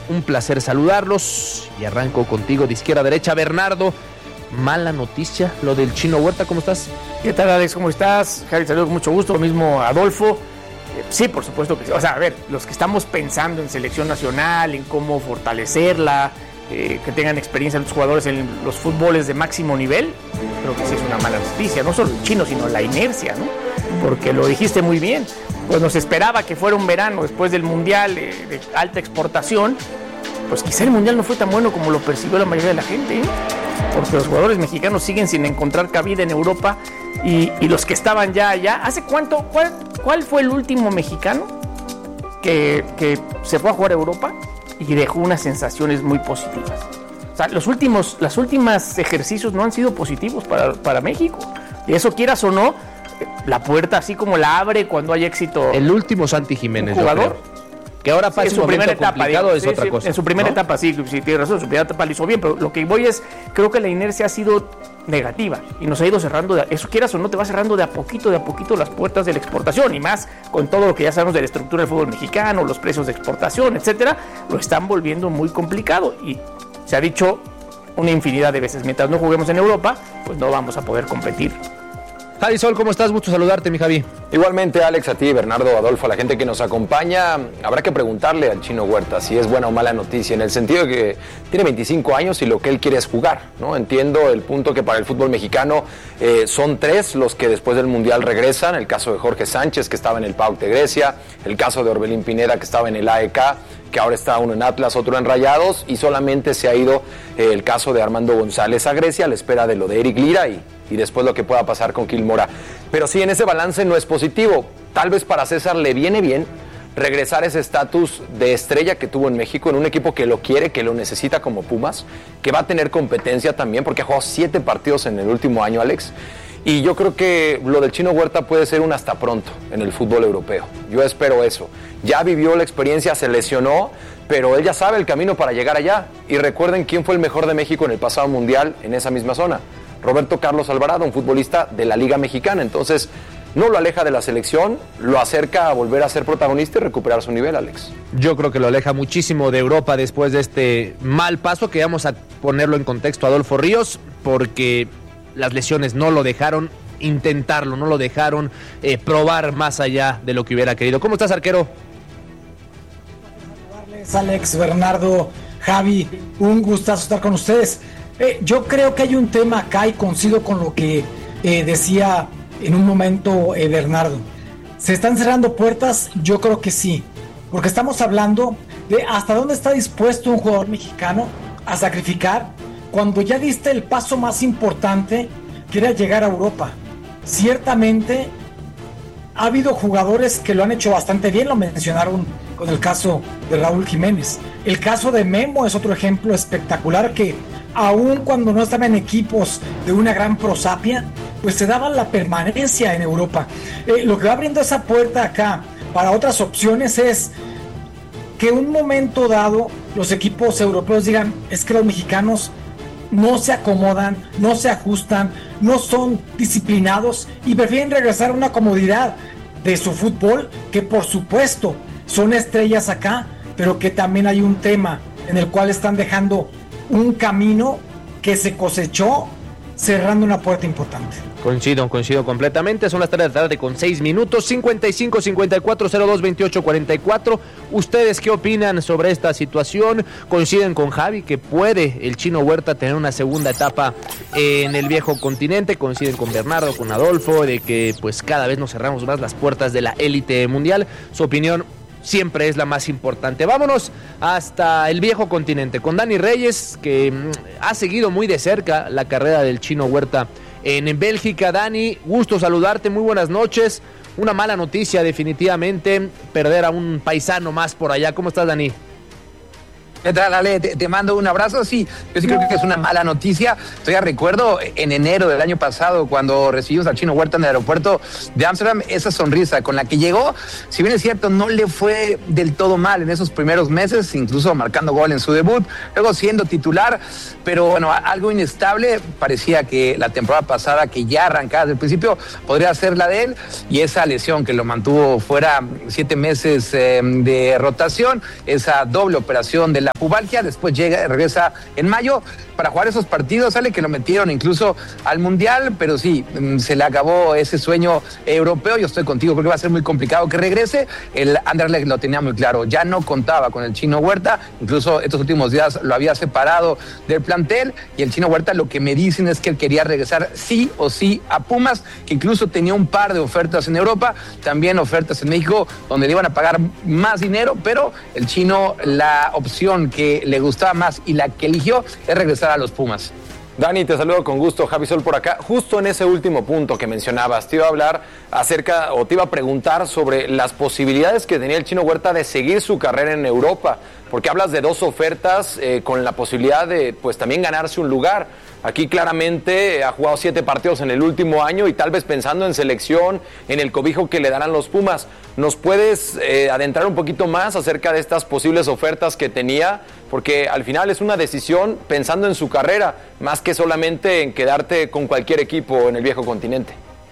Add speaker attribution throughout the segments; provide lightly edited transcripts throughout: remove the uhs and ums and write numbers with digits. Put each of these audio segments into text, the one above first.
Speaker 1: un placer saludarlos y arranco contigo de izquierda a derecha. Bernardo, mala noticia lo del Chino Huerta, ¿cómo estás?
Speaker 2: ¿Qué tal, Alex? ¿Cómo estás? Javi, saludos con mucho gusto, lo mismo Adolfo. Sí, por supuesto que sí. O sea, a ver, los que estamos pensando en selección nacional, en cómo fortalecerla, que tengan experiencia los jugadores en los fútboles de máximo nivel, creo que sí es una mala noticia, no solo el chino, sino la inercia, ¿no? Porque lo dijiste muy bien, pues nos esperaba que fuera un verano después del Mundial de alta exportación, pues quizá el Mundial no fue tan bueno como lo percibió la mayoría de la gente, ¿eh? Porque los jugadores mexicanos siguen sin encontrar cabida en Europa y los que estaban ya allá, ¿hace cuánto? ¿Cuál fue el último mexicano que se fue a jugar a Europa y dejó unas sensaciones muy positivas? O sea, los últimos ejercicios no han sido positivos para México. Y eso, quieras o no, la puerta así como la abre cuando hay éxito.
Speaker 1: El último Santi Jiménez,
Speaker 2: jugador,
Speaker 1: que ahora pasa
Speaker 2: en su primera etapa,
Speaker 1: es sí, otra cosa.
Speaker 2: En su primera etapa, sí, tiene razón, en su primera etapa lo hizo bien, pero lo que voy es, creo que la inercia ha sido negativa y nos ha ido cerrando, eso quieras o no, te va cerrando de a poquito las puertas de la exportación, y más con todo lo que ya sabemos de la estructura del fútbol mexicano, los precios de exportación, etcétera, lo están volviendo muy complicado y se ha dicho una infinidad de veces, mientras no juguemos en Europa, pues no vamos a poder competir.
Speaker 1: Javi Sol, ¿cómo estás? Gusto saludarte, mi Javi.
Speaker 3: Igualmente, Alex, a ti, Bernardo, Adolfo, a la gente que nos acompaña. Habrá que preguntarle al Chino Huerta si es buena o mala noticia, en el sentido de que tiene 25 años y lo que él quiere es jugar, ¿no? Entiendo el punto que para el fútbol mexicano son 3 los que después del Mundial regresan, el caso de Jorge Sánchez, que estaba en el PAOK de Grecia, el caso de Orbelín Pineda, que estaba en el AEK, que ahora está uno en Atlas, otro en Rayados, y solamente se ha ido el caso de Armando González a Grecia a la espera de lo de Eric Lira y después lo que pueda pasar con Gil Mora. Pero sí, en ese balance no es positivo. Tal vez para César le viene bien regresar ese estatus de estrella que tuvo en México, en un equipo que lo quiere, que lo necesita como Pumas, que va a tener competencia también, porque ha jugado 7 partidos en el último año, Alex. Y yo creo que lo del Chino Huerta puede ser un hasta pronto en el fútbol europeo. Yo espero eso. Ya vivió la experiencia, se lesionó, pero él ya sabe el camino para llegar allá. Y recuerden quién fue el mejor de México en el pasado Mundial en esa misma zona. Roberto Carlos Alvarado, un futbolista de la Liga Mexicana. Entonces, no lo aleja de la selección, lo acerca a volver a ser protagonista y recuperar su nivel, Alex.
Speaker 1: Yo creo que lo aleja muchísimo de Europa después de este mal paso, que vamos a ponerlo en contexto, Adolfo Ríos, porque las lesiones no lo dejaron intentarlo, no lo dejaron probar más allá de lo que hubiera querido. ¿Cómo estás, arquero?
Speaker 4: Alex, Bernardo, Javi, un gustazo estar con ustedes. Yo creo que hay un tema acá y coincido con lo que decía en un momento Bernardo. ¿Se están cerrando puertas? Yo creo que sí, porque estamos hablando de hasta dónde está dispuesto un jugador mexicano a sacrificar cuando ya diste el paso más importante, que era llegar a Europa. Ciertamente ha habido jugadores que lo han hecho bastante bien, lo mencionaron con el caso de Raúl Jiménez. El caso de Memo es otro ejemplo espectacular, que aun cuando no estaba en equipos de una gran prosapia, pues se daba la permanencia en Europa. Lo que va abriendo esa puerta acá para otras opciones es que un momento dado los equipos europeos digan, es que los mexicanos no se acomodan, no se ajustan, no son disciplinados y prefieren regresar a una comodidad de su fútbol, que por supuesto son estrellas acá, pero que también hay un tema en el cual están dejando un camino que se cosechó cerrando una puerta importante.
Speaker 1: Coincido completamente. Son las 3 de la tarde con 6 minutos. 55 54 02 28 44. ¿Ustedes qué opinan sobre esta situación? ¿Coinciden con Javi que puede el Chino Huerta tener una segunda etapa en el viejo continente? ¿Coinciden con Bernardo, con Adolfo, de que pues cada vez nos cerramos más las puertas de la élite mundial? Su opinión siempre es la más importante. Vámonos hasta el viejo continente con Dani Reyes, que ha seguido muy de cerca la carrera del Chino Huerta en Bélgica. Dani, gusto saludarte, muy buenas noches. Una mala noticia definitivamente, perder a un paisano más por allá. ¿Cómo estás, Dani?
Speaker 5: ¿Qué tal, Ale? Te mando un abrazo. Sí, yo sí creo que es una mala noticia. Todavía recuerdo en enero del año pasado, cuando recibimos al Chino Huerta en el aeropuerto de Ámsterdam, esa sonrisa con la que llegó. Si bien es cierto, no le fue del todo mal en esos primeros meses, incluso marcando gol en su debut, luego siendo titular, pero bueno, algo inestable. Parecía que la temporada pasada, que ya arrancaba desde el principio, podría ser la de él, y esa lesión que lo mantuvo fuera 7 meses de rotación, esa doble operación de la pubalgia, después regresa en mayo para jugar esos partidos. Sale que lo metieron incluso al Mundial, pero sí, se le acabó ese sueño europeo. Yo estoy contigo, creo que va a ser muy complicado que regrese. El Anderlecht lo tenía muy claro, ya no contaba con el Chino Huerta, incluso estos últimos días lo había separado del plantel, y el Chino Huerta, lo que me dicen es que él quería regresar sí o sí a Pumas, que incluso tenía un par de ofertas en Europa, también ofertas en México, donde le iban a pagar más dinero, pero el Chino, la opción que le gustaba más y la que eligió es regresar a los Pumas.
Speaker 3: Dani, te saludo con gusto, Javi Sol por acá. Justo en ese último punto que mencionabas, te iba a hablar te iba a preguntar sobre las posibilidades que tenía el Chino Huerta de seguir su carrera en Europa, porque hablas de 2 ofertas con la posibilidad de pues también ganarse un lugar. Aquí claramente ha jugado 7 partidos en el último año y tal vez pensando en selección, en el cobijo que le darán los Pumas. ¿Nos puedes adentrar un poquito más acerca de estas posibles ofertas que tenía? Porque al final es una decisión pensando en su carrera, más que solamente en quedarte con cualquier equipo en el viejo continente.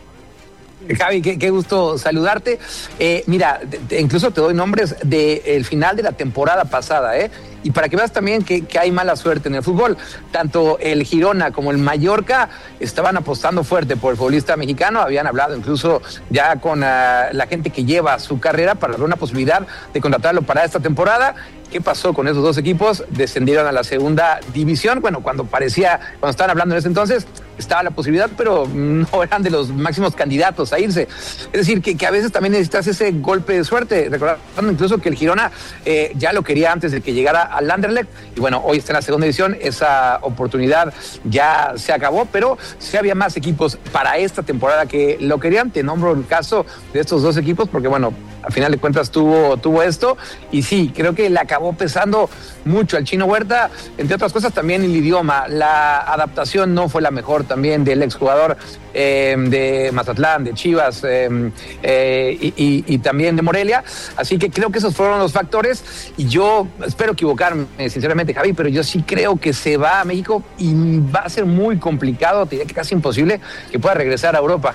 Speaker 5: Javi, qué gusto saludarte. Mira, incluso te doy nombres del final de la temporada pasada, y para que veas también que hay mala suerte en el fútbol. Tanto el Girona como el Mallorca estaban apostando fuerte por el futbolista mexicano, habían hablado incluso ya con la gente que lleva su carrera para dar una posibilidad de contratarlo para esta temporada. ¿Qué pasó con esos 2 equipos? Descendieron a la segunda división. Bueno, cuando estaban hablando en ese entonces, estaba la posibilidad, pero no eran de los máximos candidatos a irse. Es decir, que a veces también necesitas ese golpe de suerte, recordando incluso que el Girona ya lo quería antes de que llegara al Anderlecht, y bueno, hoy está en la segunda división, esa oportunidad ya se acabó, pero sí había más equipos para esta temporada que lo querían. Te nombro el caso de estos 2 equipos, porque bueno, al final de cuentas tuvo esto, y sí, creo que le acabó pesando mucho al Chino Huerta, entre otras cosas también el idioma. La adaptación no fue la mejor también del exjugador de Mazatlán, de Chivas y también de Morelia, así que creo que esos fueron los factores, y yo espero equivocarme sinceramente, Javi, pero yo sí creo que se va a México y va a ser muy complicado, te diría que casi imposible que pueda regresar a Europa.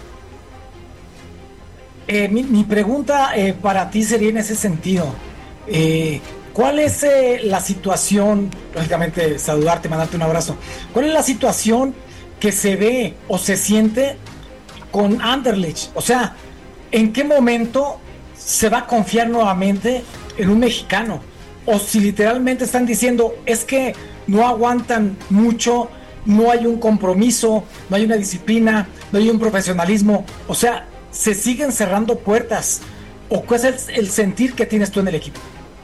Speaker 4: Mi pregunta para ti sería en ese sentido. ¿Cuál es la situación? Lógicamente, saludarte, mandarte un abrazo. ¿Cuál es la situación que se ve o se siente con Anderlecht? O sea, ¿en qué momento se va a confiar nuevamente en un mexicano? O si literalmente están diciendo, es que no aguantan mucho, no hay un compromiso, no hay una disciplina, no hay un profesionalismo. O sea, se siguen cerrando puertas. ¿O cuál es el sentir que tienes tú en el equipo?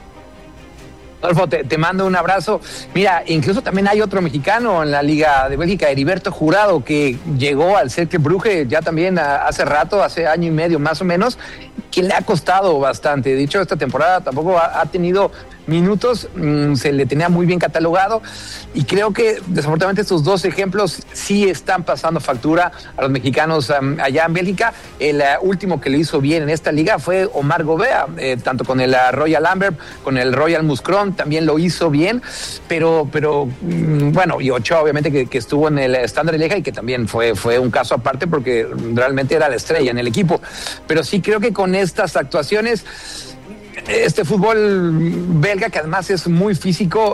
Speaker 5: Adolfo, te mando un abrazo. Mira, incluso también hay otro mexicano en la Liga de Bélgica, Heriberto Jurado, que llegó al Cercle Brugge ya también hace rato, hace año y medio más o menos, que le ha costado bastante. De hecho, esta temporada tampoco ha tenido minutos, se le tenía muy bien catalogado, y creo que desafortunadamente estos 2 ejemplos sí están pasando factura a los mexicanos allá en Bélgica. El último que lo hizo bien en esta liga fue Omar Gobea, tanto con el Royal Antwerp, con el Royal Mouscron, también lo hizo bien, pero bueno, y Ochoa obviamente que estuvo en el Standard Lieja, y que también fue un caso aparte porque realmente era la estrella en el equipo. Pero sí creo que con estas actuaciones, este fútbol belga, que además es muy físico,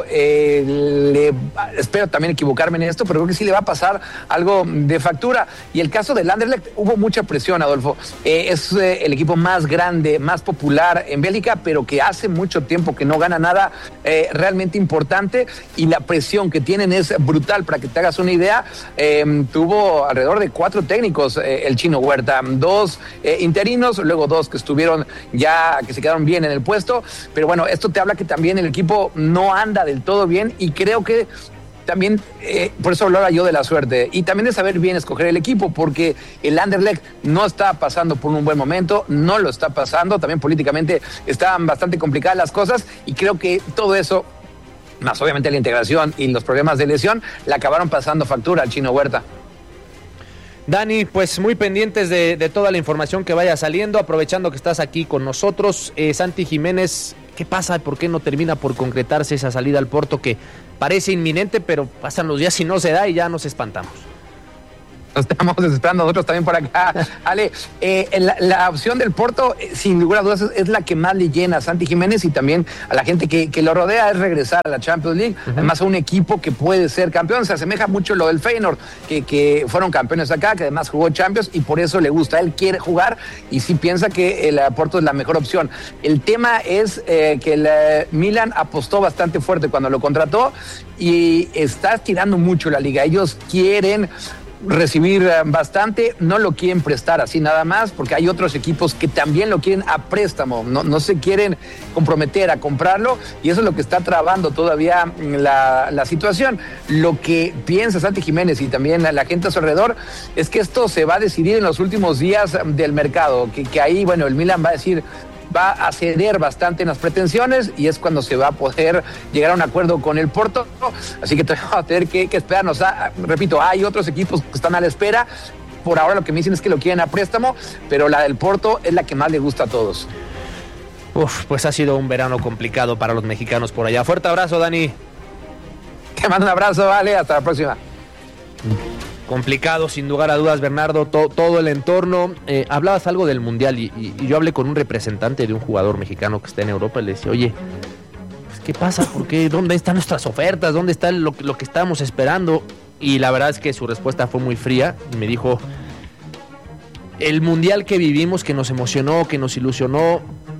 Speaker 5: espero también equivocarme en esto, pero creo que sí le va a pasar algo de factura. Y el caso del Anderlecht, hubo mucha presión, Adolfo. Es el equipo más grande, más popular en Bélgica, pero que hace mucho tiempo que no gana nada realmente importante, y la presión que tienen es brutal. Para que te hagas una idea, tuvo alrededor de 4 técnicos el Chino Huerta, 2 interinos, luego 2 que estuvieron ya, que se quedaron bien en el puesto, pero bueno, esto te habla que también el equipo no anda del todo bien, y creo que también, por eso hablaba yo de la suerte, y también de saber bien escoger el equipo, porque el Anderlecht no está pasando por un buen momento, no lo está pasando, también políticamente están bastante complicadas las cosas, y creo que todo eso, más obviamente la integración y los problemas de lesión, le acabaron pasando factura al Chino Huerta.
Speaker 1: Dani, pues muy pendientes de toda la información que vaya saliendo, aprovechando que estás aquí con nosotros. Santi Jiménez, ¿qué pasa? ¿Por qué no termina por concretarse esa salida al Porto que parece inminente, pero pasan los días y no se da y ya nos espantamos?
Speaker 5: Nos estamos desesperando nosotros también por acá. Ale, la opción del Porto, sin lugar a dudas, es la que más le llena a Santi Jiménez y también a la gente que lo rodea, es regresar a la Champions League. Además, a un equipo que puede ser campeón. Se asemeja mucho lo del Feyenoord, que fueron campeones acá, que además jugó Champions y por eso le gusta. Él quiere jugar y sí piensa que el Porto es la mejor opción. El tema es que el Milan apostó bastante fuerte cuando lo contrató y está tirando mucho la liga. Ellos quieren recibir bastante, no lo quieren prestar así nada más, porque hay otros equipos que también lo quieren a préstamo, no se quieren comprometer a comprarlo, y eso es lo que está trabando todavía la situación. Lo que piensa Santi Jiménez y también la gente a su alrededor es que esto se va a decidir en los últimos días del mercado, que ahí, bueno, el Milan va a decir, va a ceder bastante en las pretensiones y es cuando se va a poder llegar a un acuerdo con el Porto, así que vamos a tener que esperarnos. Repito, hay otros equipos que están a la espera. Por ahora lo que me dicen es que lo quieren a préstamo, pero la del Porto es la que más le gusta a todos.
Speaker 1: Pues ha sido un verano complicado para los mexicanos por allá. Fuerte abrazo, Dani.
Speaker 5: Te mando un abrazo, vale, hasta la próxima.
Speaker 1: Complicado, sin lugar a dudas, Bernardo, todo el entorno. Hablabas algo del Mundial y yo hablé con un representante de un jugador mexicano que está en Europa y le decía, oye, pues, ¿qué pasa? ¿Por qué? ¿Dónde están nuestras ofertas? ¿Dónde está lo que estábamos esperando? Y la verdad es que su respuesta fue muy fría y me dijo, el Mundial que vivimos, que nos emocionó, que nos ilusionó,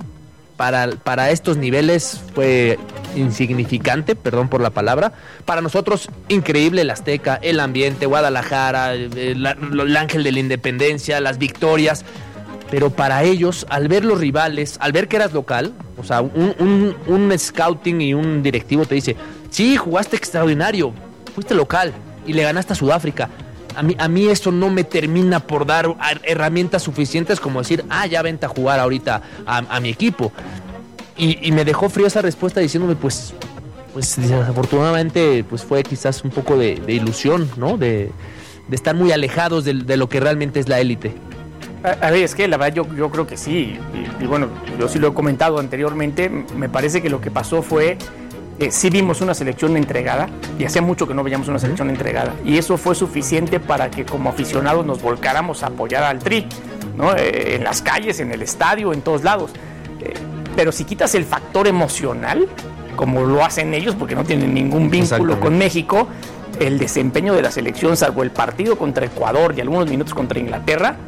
Speaker 1: para estos niveles fue insignificante, perdón por la palabra. Para nosotros, increíble el Azteca, el ambiente, Guadalajara, el Ángel de la Independencia, las victorias. Pero para ellos, al ver los rivales, al ver que eras local, o sea, un scouting y un directivo te dice, sí, jugaste extraordinario, fuiste local y le ganaste a Sudáfrica. A mí eso no me termina por dar herramientas suficientes como decir, ya vente a jugar ahorita a mi equipo. Y me dejó frío esa respuesta diciéndome, pues desafortunadamente pues fue quizás un poco de ilusión, ¿no? De estar muy alejados de lo que realmente es la élite.
Speaker 2: A ver, es que la verdad yo creo que sí. Y bueno, yo sí lo he comentado anteriormente. Me parece que lo que pasó fue... sí vimos una selección entregada y hacía mucho que no veíamos una selección entregada y eso fue suficiente para que como aficionados nos volcáramos a apoyar al Tri, ¿no? En las calles, en el estadio, en todos lados, pero si quitas el factor emocional como lo hacen ellos porque no tienen ningún vínculo con México, el desempeño de la selección, salvo el partido contra Ecuador y algunos minutos contra Inglaterra,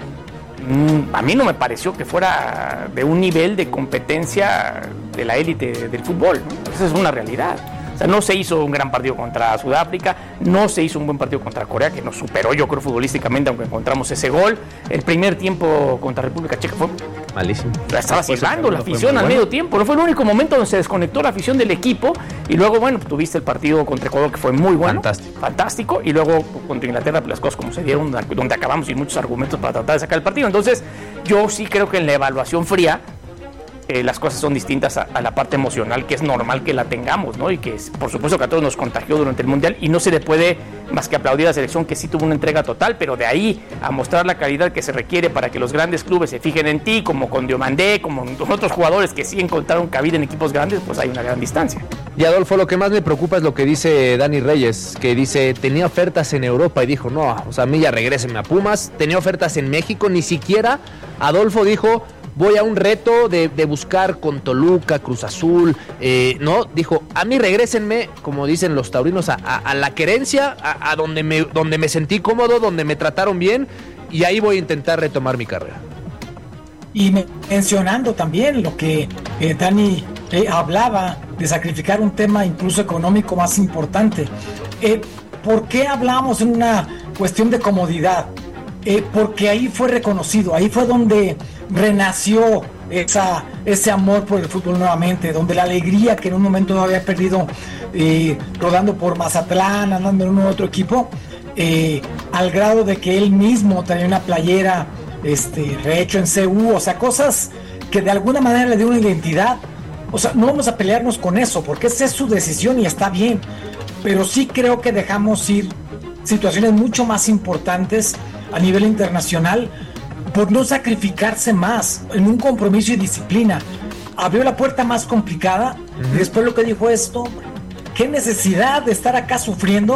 Speaker 2: a mí no me pareció que fuera de un nivel de competencia de la élite del fútbol, ¿no? Esa es una realidad. O sea, no se hizo un gran partido contra Sudáfrica, no se hizo un buen partido contra Corea, que nos superó, yo creo, futbolísticamente, aunque encontramos ese gol. El primer tiempo contra República Checa fue
Speaker 1: malísimo.
Speaker 2: Estaba silbando la afición al medio tiempo. No fue el único momento donde se desconectó la afición del equipo. Y luego, bueno, tuviste el partido contra Ecuador, que fue muy bueno. Fantástico. Y luego contra Inglaterra, las cosas como se dieron, donde acabamos sin muchos argumentos para tratar de sacar el partido. Entonces, yo sí creo que en la evaluación fría, las cosas son distintas a la parte emocional, que es normal que la tengamos, ¿no? Y que por supuesto que a todos nos contagió durante el Mundial y no se le puede más que aplaudir a la selección, que sí tuvo una entrega total, pero de ahí a mostrar la calidad que se requiere para que los grandes clubes se fijen en ti, como con Diomandé, como otros jugadores que sí encontraron cabida en equipos grandes, pues hay una gran distancia.
Speaker 1: Y Adolfo, lo que más me preocupa es lo que dice Dani Reyes, que dice, tenía ofertas en Europa y dijo, no, o sea, a mí ya regrésenme a Pumas, tenía ofertas en México, ni siquiera Adolfo dijo, voy a un reto de buscar con Toluca, Cruz Azul, no, dijo, a mí regrésenme, como dicen los taurinos, a la querencia, a donde me sentí cómodo, donde me trataron bien, y ahí voy a intentar retomar mi carrera.
Speaker 4: Y mencionando también lo que Dani hablaba de sacrificar un tema incluso económico más importante. ¿Por qué hablamos en una cuestión de comodidad? Porque ahí fue reconocido, ahí fue donde renació ese amor por el fútbol nuevamente, donde la alegría que en un momento no había perdido rodando por Mazatlán, andando en un otro equipo, al grado de que él mismo tenía una playera rehecho en CU, o sea, cosas que de alguna manera le dio una identidad. O sea, no vamos a pelearnos con eso, porque esa es su decisión y está bien, pero sí creo que dejamos ir situaciones mucho más importantes a nivel internacional por no sacrificarse más en un compromiso y disciplina. Abrió la puerta más complicada y después lo que dijo esto, qué necesidad de estar acá sufriendo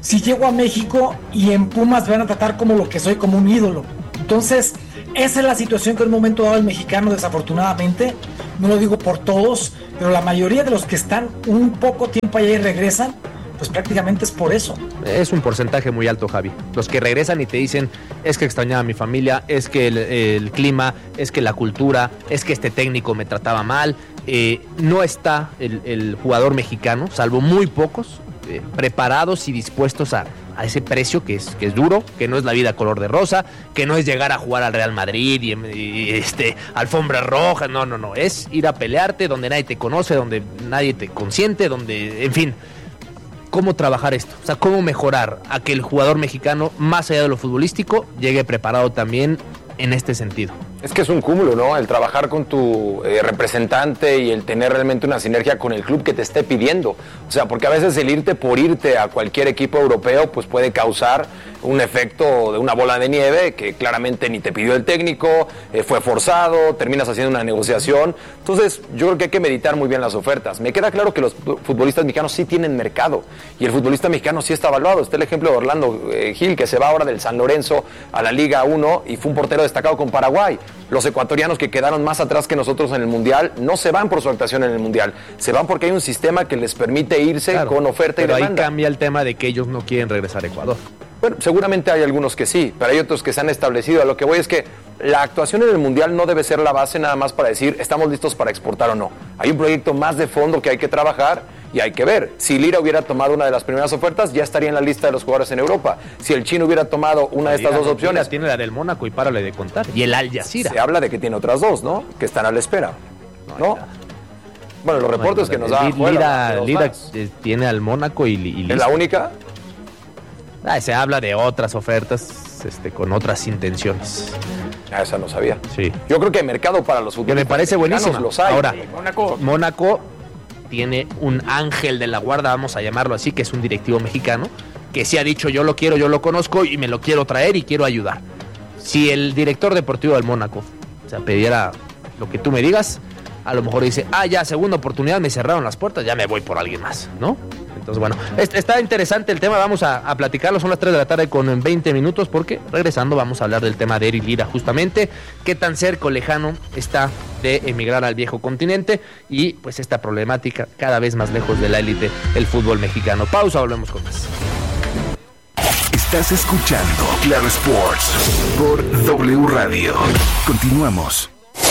Speaker 4: si llego a México y en Pumas me van a tratar como lo que soy, como un ídolo. Entonces, esa es la situación que en un momento dado el mexicano, desafortunadamente, no lo digo por todos, pero la mayoría de los que están un poco tiempo allá y regresan, pues prácticamente es por eso.
Speaker 1: Es un porcentaje muy alto, Javi. Los que regresan y te dicen, es que extrañaba a mi familia, es que el clima, es que la cultura, es que este técnico me trataba mal. No está el jugador mexicano, salvo muy pocos, preparados y dispuestos a ese precio que es duro, que no es la vida color de rosa, que no es llegar a jugar al Real Madrid y alfombra roja, no, es ir a pelearte donde nadie te conoce, donde nadie te consiente, donde, en fin, cómo trabajar esto, o sea, cómo mejorar a que el jugador mexicano, más allá de lo futbolístico, llegue preparado también en este sentido.
Speaker 3: Es que es un cúmulo, ¿no? El trabajar con tu representante y el tener realmente una sinergia con el club que te esté pidiendo. O sea, porque a veces el irte por irte a cualquier equipo europeo pues puede causar un efecto de una bola de nieve que claramente ni te pidió el técnico, fue forzado, terminas haciendo una negociación. Entonces, yo creo que hay que meditar muy bien las ofertas. Me queda claro que los futbolistas mexicanos sí tienen mercado y el futbolista mexicano sí está evaluado. Está el ejemplo de Orlando Gil, que se va ahora del San Lorenzo a la Liga 1 y fue un portero destacado con Paraguay. Los ecuatorianos que quedaron más atrás que nosotros en el Mundial no se van por su actuación en el Mundial, se van porque hay un sistema que les permite irse, claro, con oferta y demanda.
Speaker 1: Pero ahí cambia el tema de que ellos no quieren regresar a Ecuador.
Speaker 3: Bueno, seguramente hay algunos que sí, pero hay otros que se han establecido. A lo que voy es que la actuación en el Mundial no debe ser la base nada más para decir estamos listos para exportar o no. Hay un proyecto más de fondo que hay que trabajar y hay que ver. Si Lira hubiera tomado una de las primeras ofertas, ya estaría en la lista de los jugadores en Europa. Si el Chino hubiera tomado una de estas dos opciones...
Speaker 1: Tiene la del Mónaco y párale de contar. Y el Al Jazeera.
Speaker 3: Se habla de que tiene otras dos, ¿no? Que están a la espera, ¿no? Bueno, los reportes que nos da
Speaker 1: Lira tiene al Mónaco y
Speaker 3: ¿es la única?
Speaker 1: Se habla de otras ofertas con otras intenciones.
Speaker 3: Esa no sabía.
Speaker 1: Sí.
Speaker 3: Yo creo que hay mercado para los futbolistas.
Speaker 1: Que me parece buenísimo.
Speaker 3: Los hay.
Speaker 1: Ahora, Mónaco tiene un ángel de la guarda, vamos a llamarlo así, que es un directivo mexicano, que sí ha dicho yo lo quiero, yo lo conozco y me lo quiero traer y quiero ayudar. Si el director deportivo del Mónaco, pidiera lo que tú me digas, a lo mejor dice, ya, segunda oportunidad, me cerraron las puertas, ya me voy por alguien más, ¿no? Entonces, bueno, está interesante el tema, vamos a platicarlo, son las 3 de la tarde con 20 minutos, porque regresando vamos a hablar del tema de Eric Lira, justamente, qué tan cerca o lejano está de emigrar al viejo continente y pues esta problemática cada vez más lejos de la élite, el fútbol mexicano. Pausa, volvemos con más.
Speaker 6: Estás escuchando Claro Sports por W Radio. Continuamos.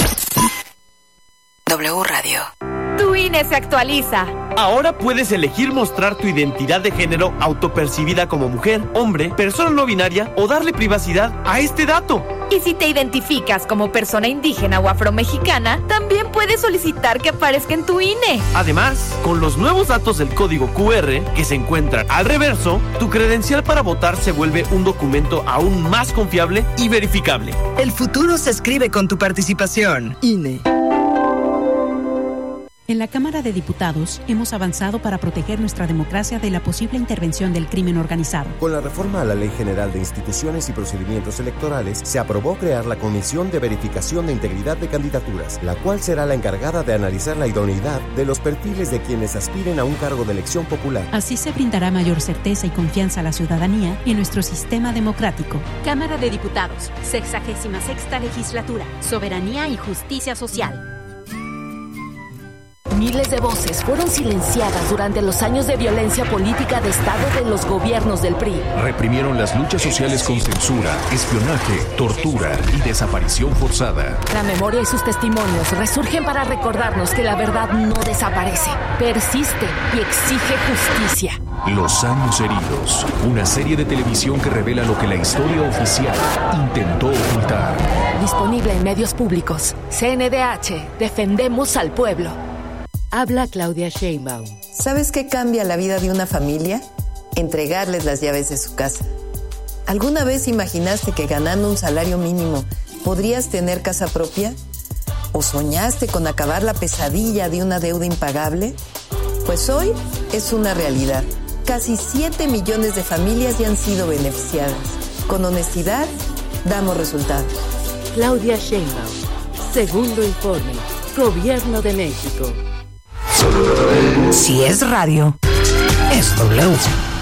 Speaker 7: W Radio.
Speaker 8: Tu INE se actualiza.
Speaker 9: Ahora puedes elegir mostrar tu identidad de género autopercibida como mujer, hombre, persona no binaria o darle privacidad a este dato.
Speaker 8: Y si te identificas como persona indígena o afromexicana, también puedes solicitar que aparezca en tu INE.
Speaker 9: Además, con los nuevos datos del código QR que se encuentran al reverso, tu credencial para votar se vuelve un documento aún más confiable y verificable.
Speaker 7: El futuro se escribe con tu participación. INE.
Speaker 10: En la Cámara de Diputados hemos avanzado para proteger nuestra democracia de la posible intervención del crimen organizado.
Speaker 11: Con la reforma a la Ley General de Instituciones y Procedimientos Electorales, se aprobó crear la Comisión de Verificación de Integridad de Candidaturas, la cual será la encargada de analizar la idoneidad de los perfiles de quienes aspiren a un cargo de elección popular.
Speaker 10: Así se brindará mayor certeza y confianza a la ciudadanía en nuestro sistema democrático.
Speaker 12: Cámara de Diputados, 66ª Legislatura, Soberanía y Justicia Social.
Speaker 13: Miles de voces fueron silenciadas durante los años de violencia política de Estado de los gobiernos del PRI.
Speaker 6: Reprimieron las luchas sociales con censura, espionaje, tortura y desaparición forzada.
Speaker 13: La memoria y sus testimonios resurgen para recordarnos que la verdad no desaparece, persiste y exige justicia.
Speaker 6: Los años heridos, una serie de televisión que revela lo que la historia oficial intentó ocultar.
Speaker 13: Disponible en medios públicos. CNDH, defendemos al pueblo.
Speaker 14: Habla Claudia Sheinbaum.
Speaker 15: ¿Sabes qué cambia la vida de una familia? Entregarles las llaves de su casa. ¿Alguna vez imaginaste que ganando un salario mínimo podrías tener casa propia? ¿O soñaste con acabar la pesadilla de una deuda impagable? Pues hoy es una realidad. Casi 7 millones de familias ya han sido beneficiadas. Con honestidad, damos resultados.
Speaker 14: Claudia Sheinbaum. Segundo informe. Gobierno de México.
Speaker 7: Si es radio, es W.